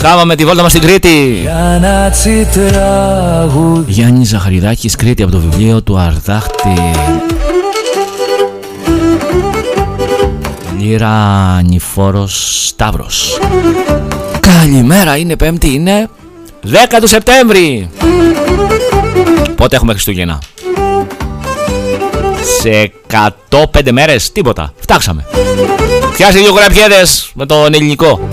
Χάμαμε τη βόλτα μας στην Κρήτη. Γιάννης Ζαχαριδάκης, Κρήτη, από το βιβλίο του Αρδάχτη. Λύρα Νηφόρος Σταύρος. Καλημέρα, είναι Πέμπτη, είναι 10 του Σεπτέμβρη. Πότε έχουμε Χριστούγεννα? Σε 105 μέρες, τίποτα. Φτάξαμε. Φτιάσε δύο γραφιέδες με τον ελληνικό.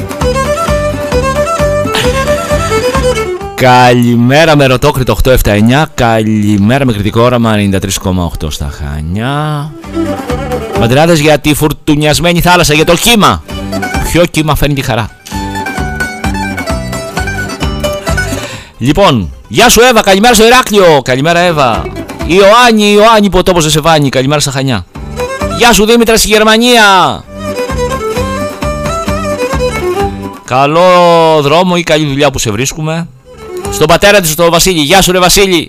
Καλημέρα με Ρωτόκριτο 879. Καλημέρα με Κριτικό Όραμα 93,8 στα Χανιά. Μαντράδες για τη φουρτουνιασμένη θάλασσα, για το κύμα. Ποιο κύμα φέρνει τη χαρά? Λοιπόν, γεια σου Εύα, καλημέρα στο Ηράκλειο. Καλημέρα Εύα. Ιωάννη που ο τόπος δεν σε βάνει. Καλημέρα στα Χανιά. Γεια σου Δήμητρα στη Γερμανία. Καλό δρόμο ή καλή δουλειά που σε βρίσκουμε. Στον πατέρα της, τον Βασίλη. Γεια σου ρε Βασίλη.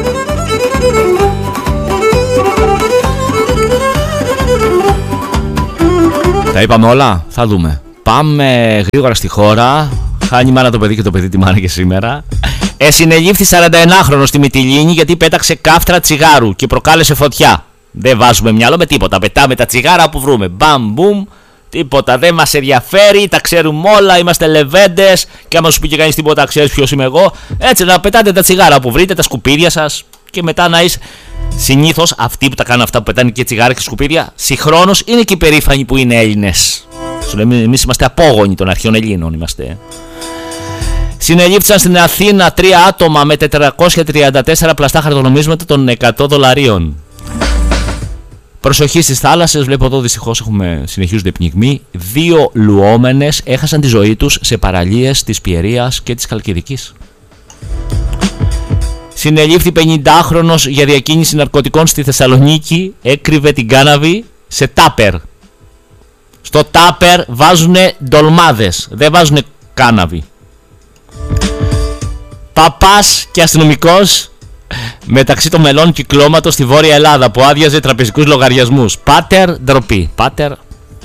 Τα είπαμε όλα, θα δούμε. Πάμε γρήγορα στη χώρα. Χάνει η μάνα το παιδί και το παιδί τη μάνα και σήμερα. Συνελήφθη 41χρονος στη Μυτιλήνη γιατί πέταξε κάφτρα τσιγάρου και προκάλεσε φωτιά. Δεν βάζουμε μυαλό με τίποτα. Πετάμε τα τσιγάρα που βρούμε. Μπαμ, μπουμ. Τίποτα. Δεν μας ενδιαφέρει. Τα ξέρουμε όλα. Είμαστε λεβέντες. Και άμα σου πει και κανείς τίποτα, ξέρεις ποιος είμαι εγώ. Έτσι να πετάτε τα τσιγάρα που βρείτε, τα σκουπίδια σας. Και μετά να είσαι. Συνήθως αυτοί που τα κάνουν αυτά που πετάνε και τσιγάρα και σκουπίδια, συγχρόνως είναι και υπερήφανοι που είναι Έλληνες. Σου λέμε, εμείς είμαστε απόγονοι των αρχαίων Ελλήνων. Είμαστε. Συνελήφθησαν στην Αθήνα 3 άτομα με 434 πλαστά χαρτονομίσματα των $100. Προσοχή στις θάλασσες, βλέπω εδώ δυστυχώς συνεχίζονται πνιγμοί. 2 λουόμενες έχασαν τη ζωή τους σε παραλίες της Πιερίας και της Χαλκιδικής. Συνελήφθη 50χρονος για διακίνηση ναρκωτικών στη Θεσσαλονίκη, έκρυβε την κάναβη σε τάπερ. Στο τάπερ βάζουνε ντολμάδες, δεν βάζουνε κάναβη. Παπάς και αστυνομικός μεταξύ των μελών κυκλώματος στη Βόρεια Ελλάδα που άδειαζε τραπεζικούς λογαριασμούς. Πάτερ, ντροπή. Πάτερ.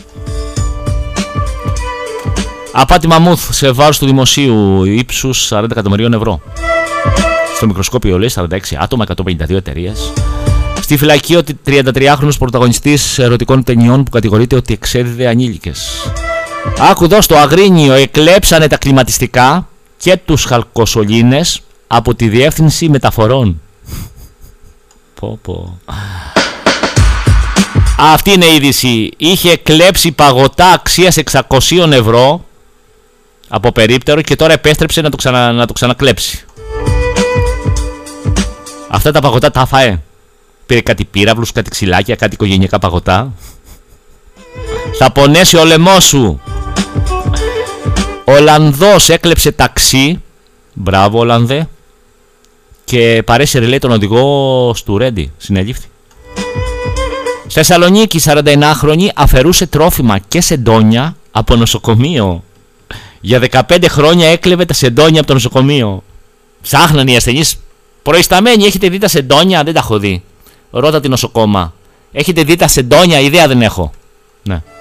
Απάτη μαμούθ σε βάρος του δημοσίου ύψους 40 εκατομμυρίων ευρώ. Στο μικροσκόπιο λέει 46 άτομα, 152 εταιρείες. Στη φυλακή ο 33χρονος πρωταγωνιστής ερωτικών ταινιών που κατηγορείται ότι εξέδιδε ανήλικες. Άκου εδώ στο Αγρίνιο εκλέψανε τα κλιματιστικά και τους χαλκοσολίνες από τη Διεύθυνση Μεταφορών. Αυτή είναι η είδηση. Είχε κλέψει παγωτά αξίας 600 ευρώ από περίπτερο και τώρα επέστρεψε να το ξανακλέψει. Αυτά τα παγωτά τα φαέ. Πήρε κάτι πύραυλους, κάτι ξυλάκια, κάτι οικογενειακά παγωτά. Θα πονέσει ο λαιμός σου. Ολλανδός έκλεψε ταξί. Μπράβο Ολλανδέ. Και παρέσυρε λέει τον οδηγό του Ρέντι. Συνελήφθη. Στη Θεσσαλονίκη 41χρονη αφαιρούσε τρόφιμα και σεντόνια από νοσοκομείο. Για 15 χρόνια έκλεβε τα σεντόνια από το νοσοκομείο. Ψάχναν οι ασθενείς προϊσταμένοι. Έχετε δει τα σεντόνια? Δεν τα έχω δει. Ρώτα την νοσοκόμα. Έχετε δει τα σεντόνια? Ιδέα δεν έχω. Ναι.